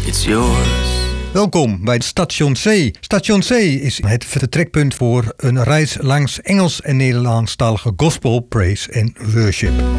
it's yours. Welkom bij Station C. Station C is het vertrekpunt voor een reis langs Engels en Nederlandstalige gospel, praise en worship.